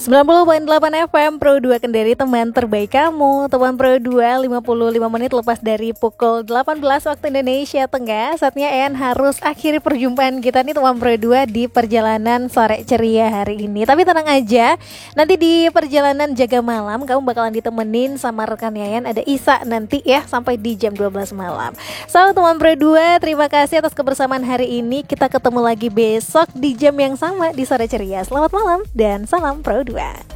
90,8 FM Pro 2 Kendari, teman terbaik kamu. Teman Pro 2, 55 menit lepas dari pukul 18 waktu Indonesia Tengah. Saatnya Ean harus akhiri perjumpaan kita nih teman Pro 2 di perjalanan sore ceria hari ini. Tapi tenang aja, nanti di perjalanan jaga malam kamu bakalan ditemenin sama rekan Yayan, ada Isa nanti ya, sampai di jam 12 malam. So teman Pro 2, terima kasih atas kebersamaan hari ini. Kita ketemu lagi besok di jam yang sama di sore ceria. Selamat malam dan salam Pro 2.